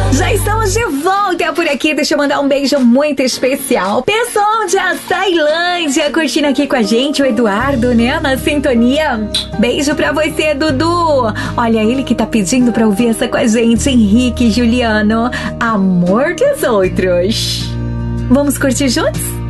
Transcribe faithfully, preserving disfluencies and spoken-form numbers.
Já estamos de volta por aqui. Deixa eu mandar um beijo muito especial. Pessoal de Açailândia curtindo aqui com a gente, o Eduardo, né? Na sintonia. Beijo pra você, Dudu. Olha, ele que tá pedindo pra ouvir essa com a gente, Henrique e Juliano. Amor dos Outros. Vamos curtir juntos?